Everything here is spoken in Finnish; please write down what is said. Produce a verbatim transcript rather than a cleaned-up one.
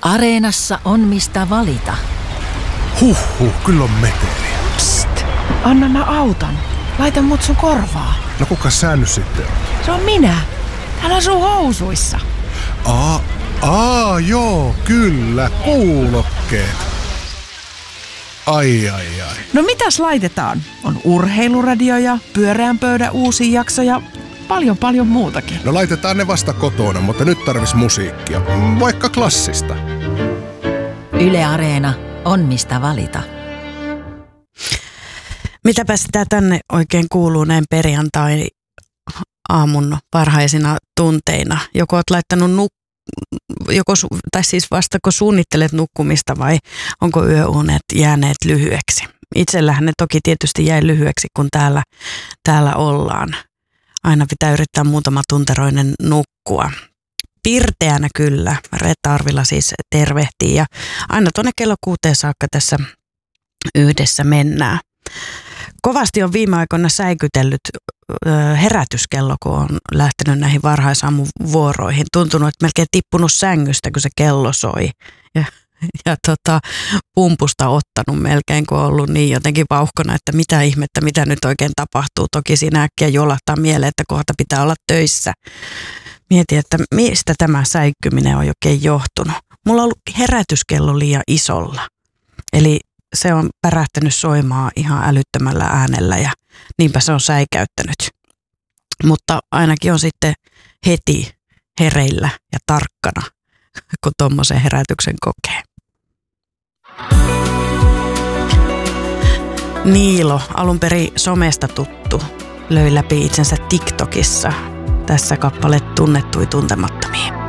Areenassa on mistä valita. Huhhuh, kyllä on meteliä. Psst, anna mä autan. Laita mut sun korvaa. No kuka sä nyt sitten on? Se on minä. Täällä on sun housuissa. Aa, aa joo, kyllä, kuulokkeet. Ai, ai, ai. No mitäs laitetaan? On urheiluradio ja pyöreän pöydän uusi jakso ja paljon paljon muutakin. No laitetaan ne vasta kotona, mutta nyt tarvis musiikkia. Vaikka klassista. Yle Areena on mistä valita. Mitäpä sitä tänne oikein kuuluu näin perjantai aamun varhaisina tunteina? Joko oot laittanut nuk- joko su- tai siis vastako suunnittelet nukkumista vai onko yöunet jääneet lyhyeksi? Itsellähän ne toki tietysti jäi lyhyeksi, kun täällä, täällä ollaan. Aina pitää yrittää muutama tunteroinen nukkua. Pirteänä kyllä. Reetta Arvila siis tervehtii ja aina tuonne kello kuuteen saakka tässä yhdessä mennään. Kovasti on viime aikoina säikytellyt herätyskello, kun on lähtenyt näihin varhaisaamuvuoroihin. Tuntunut, että melkein tippunut sängystä, kun se kello soi. Ja, ja tota, pumpusta ottanut melkein, kun on ollut niin jotenkin vauhkona, että mitä ihmettä, mitä nyt oikein tapahtuu. Toki siinä äkkiä jolahtaa mieleen, että kohta pitää olla töissä. Mietin, että mistä tämä säikkyminen on oikein johtunut. Mulla on ollut herätyskello liian isolla. Eli se on pärähtänyt soimaan ihan älyttömällä äänellä ja niinpä se on säikäyttänyt. Mutta ainakin on sitten heti hereillä ja tarkkana, kun tommoisen herätyksen kokee. Niilo, alun perin somesta tuttu, löi läpi itsensä TikTokissa. Tässä kappale Tunnettui tuntemattomiin.